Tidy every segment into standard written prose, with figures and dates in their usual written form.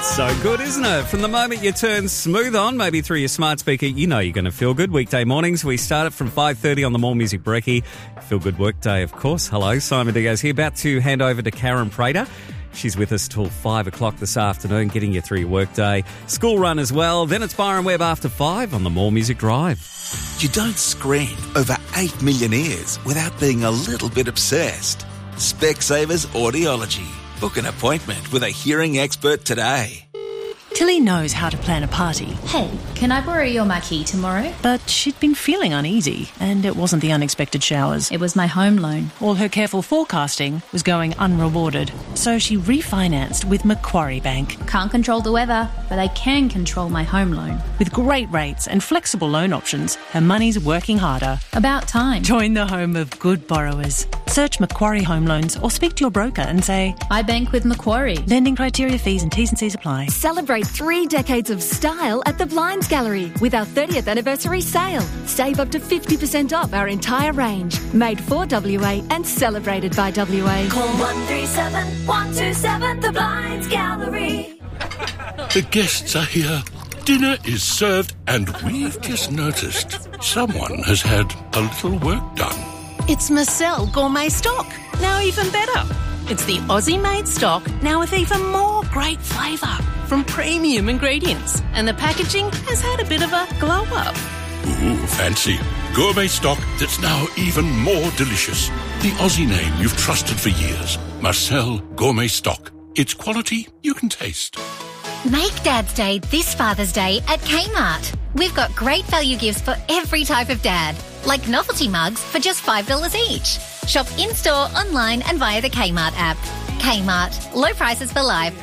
So good, isn't it? From the moment you turn Smooth on, maybe through your smart speaker, you know you're going to feel good. Weekday mornings, we start it from 5:30 on the More Music Brekkie. Feel good workday, of course. Hello, Simon Diaz here, about to hand over to Karen Prater. She's with us till 5 o'clock this afternoon, getting you through your workday. School run as well. Then it's Byron Webb after 5 on the More Music Drive. You don't screen over 8 million ears without being a little bit obsessed. Specsavers Audiology. Book an appointment with a hearing expert today. Tilly knows how to plan a party. Hey, can I borrow your marquee tomorrow? But she'd been feeling uneasy, and it wasn't the unexpected showers. It was my home loan. All her careful forecasting was going unrewarded. So she refinanced with Macquarie Bank. Can't control the weather, but I can control my home loan. With great rates and flexible loan options, her money's working harder. About time. Join the home of good borrowers. Search Macquarie Home Loans or speak to your broker and say, I bank with Macquarie. Lending criteria, fees and T's and C's apply. Celebrate 3 decades of style at the Blinds Gallery with our 30th anniversary sale. Save up to 50% off our entire range. Made for WA and celebrated by WA. Call 137 127 The Blinds Gallery. The guests are here. Dinner is served and we've just noticed someone has had a little work done. It's Marcel Gourmet Stock, now even better. It's the Aussie-made stock, now with even more great flavour from premium ingredients. And the packaging has had a bit of a glow-up. Ooh, fancy. Gourmet stock that's now even more delicious. The Aussie name you've trusted for years. Marcel Gourmet Stock. It's quality you can taste. Make Dad's Day this Father's Day at Kmart. We've got great value gifts for every type of dad, like novelty mugs for just $5 each. Shop in-store, online and via the Kmart app. Kmart. Low prices for life.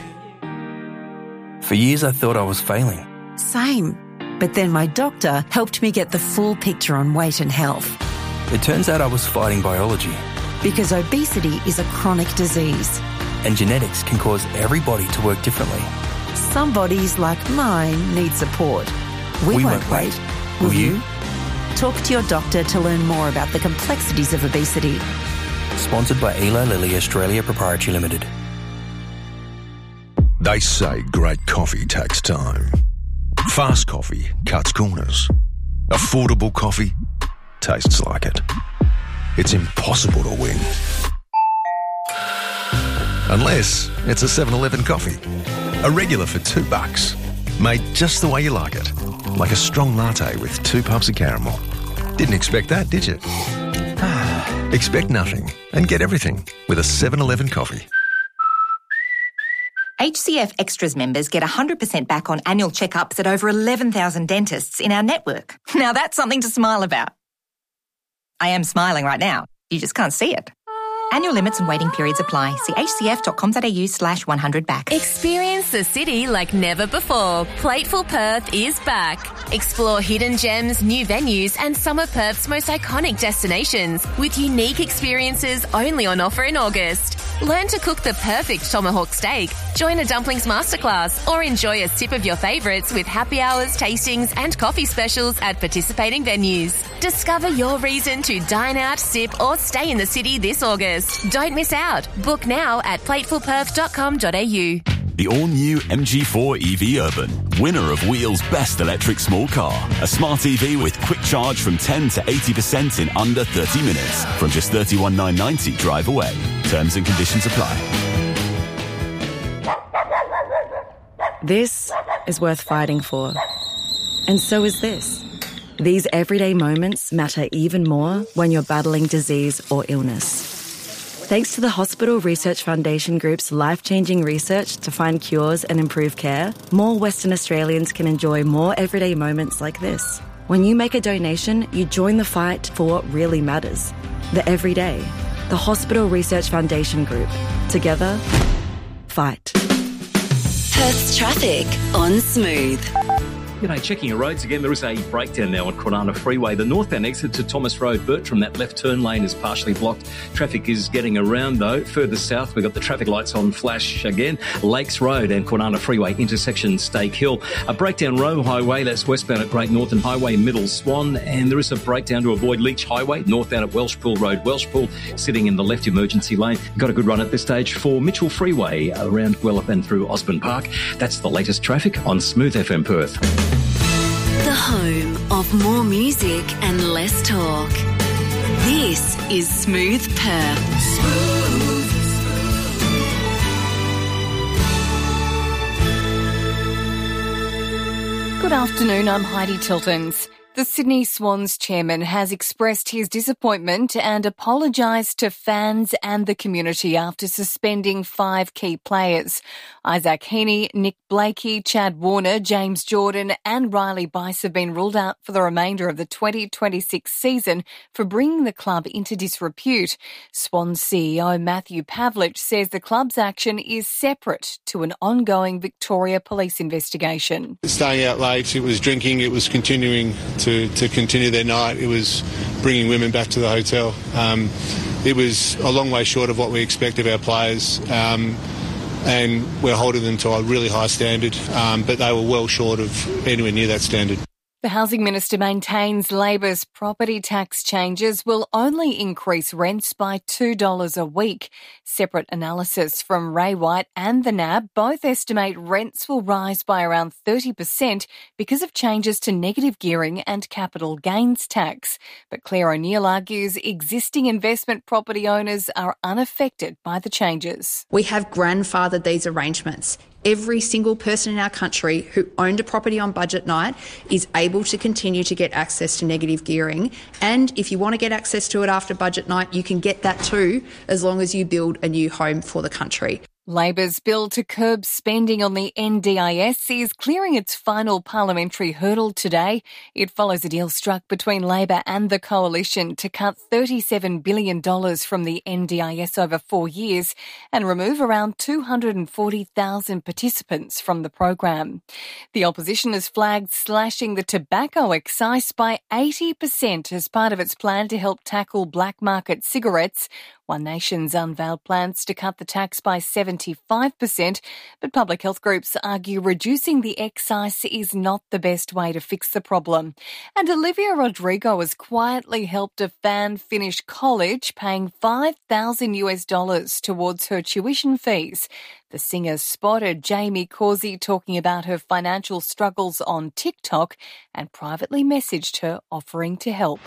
For years I thought I was failing. Same. But then my doctor helped me get the full picture on weight and health. It turns out I was fighting biology. Because obesity is a chronic disease. And genetics can cause every body to work differently. Some bodies, like mine, need support. We won't wait. Will you? Talk to your doctor to learn more about the complexities of obesity. Sponsored by Eli Lilly Australia Proprietary Limited. They say great coffee takes time. Fast coffee cuts corners. Affordable coffee tastes like it. It's impossible to win. Unless it's a 7-Eleven coffee. A regular for $2. Made just the way you like it. Like a strong latte with 2 pumps of caramel. Didn't expect that, did you? Expect nothing and get everything with a 7-Eleven coffee. HCF Extras members get 100% back on annual checkups at over 11,000 dentists in our network. Now that's something to smile about. I am smiling right now. You just can't see it. Annual limits and waiting periods apply. See hcf.com.au/100back. Experience the city like never before. Plateful Perth is back. Explore hidden gems, new venues and some of Perth's most iconic destinations with unique experiences only on offer in August. Learn to cook the perfect tomahawk steak, join a dumplings masterclass or enjoy a sip of your favourites with happy hours, tastings and coffee specials at participating venues. Discover your reason to dine out, sip or stay in the city this August. Don't miss out. Book now at platefulperth.com.au. The all-new MG4 EV Urban, winner of Wheel's Best Electric Small Car. A smart EV with quick charge from 10 to 80% in under 30 minutes. From just $31,990 drive away. Terms and conditions apply. This is worth fighting for. And so is this. These everyday moments matter even more when you're battling disease or illness. Thanks to the Hospital Research Foundation Group's life-changing research to find cures and improve care, more Western Australians can enjoy more everyday moments like this. When you make a donation, you join the fight for what really matters. The everyday. The Hospital Research Foundation Group. Together, fight. Perth's traffic on Smooth. G'day, checking your roads again. There is a breakdown now on Kwinana Freeway. The northbound exit to Thomas Road, Bertram, that left turn lane is partially blocked. Traffic is getting around though. Further south, we've got the traffic lights on flash again. Lakes Road and Kwinana Freeway intersection Stake Hill. A breakdown Rome Highway, that's westbound at Great Northern Highway, Middle Swan. And there is a breakdown to avoid Leach Highway, northbound at Welshpool Road, Welshpool, sitting in the left emergency lane. Got a good run at this stage for Mitchell Freeway around Guelph and through Osborne Park. That's the latest traffic on Smooth FM Perth. The home of more music and less talk. This is Smooth Perth. Good afternoon, I'm Heidi Tiltons. The Sydney Swans chairman has expressed his disappointment and apologised to fans and the community after suspending 5 key players. Isaac Heaney, Nick Blakey, Chad Warner, James Jordan and Riley Bice have been ruled out for the remainder of the 2026 season for bringing the club into disrepute. Swans CEO Matthew Pavlich says the club's action is separate to an ongoing Victoria Police investigation. Staying out late, it was drinking, it was continuing to continue their night. It was bringing women back to the hotel. It was a long way short of what we expect of our players, and we're holding them to a really high standard, but they were well short of anywhere near that standard. The Housing Minister maintains Labor's property tax changes will only increase rents by $2 a week. Separate analysis from Ray White and the NAB both estimate rents will rise by around 30% because of changes to negative gearing and capital gains tax. But Claire O'Neill argues existing investment property owners are unaffected by the changes. We have grandfathered these arrangements. Every single person in our country who owned a property on budget night is able to continue to get access to negative gearing. And if you want to get access to it after budget night, you can get that too, as long as you build a new home for the country. Labor's bill to curb spending on the NDIS is clearing its final parliamentary hurdle today. It follows a deal struck between Labor and the Coalition to cut $37 billion from the NDIS over 4 years and remove around 240,000 participants from the program. The opposition has flagged slashing the tobacco excise by 80% as part of its plan to help tackle black market cigarettes. One Nation's unveiled plans to cut the tax by 75%, but public health groups argue reducing the excise is not the best way to fix the problem. And Olivia Rodrigo has quietly helped a fan finish college, paying $5,000 towards her tuition fees. The singer spotted Jamie Causey talking about her financial struggles on TikTok and privately messaged her offering to help.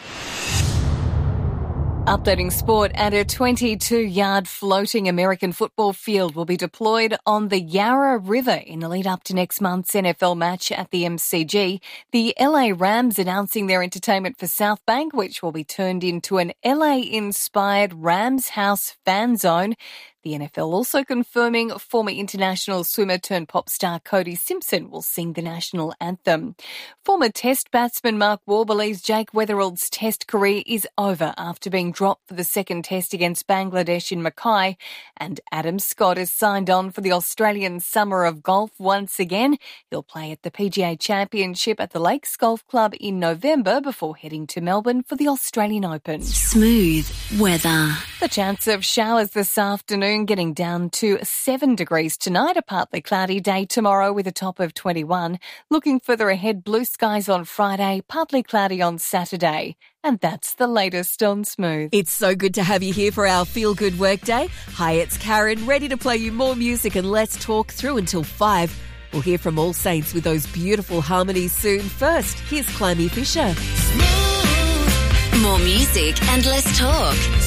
Updating sport, and a 22-yard floating American football field will be deployed on the Yarra River in the lead up to next month's NFL match at the MCG. The LA Rams announcing their entertainment for South Bank, which will be turned into an LA-inspired Rams House fan zone. The NFL also confirming former international swimmer turned pop star Cody Simpson will sing the national anthem. Former Test batsman Mark Waugh believes Jake Weatherald's Test career is over after being dropped for the second Test against Bangladesh in Mackay. And Adam Scott has signed on for the Australian Summer of Golf once again. He'll play at the PGA Championship at the Lakes Golf Club in November before heading to Melbourne for the Australian Open. Smooth weather. The chance of showers this afternoon, getting down to 7 degrees tonight. A partly cloudy day tomorrow with a top of 21. Looking further ahead, blue skies on Friday, partly cloudy on Saturday. And that's the latest on Smooth. It's so good to have you here for our Feel Good Workday. Hi, it's Karen, ready to play you more music and less talk through until 5. We'll hear from All Saints with those beautiful harmonies soon. First, here's Climby Fisher. More music and less talk.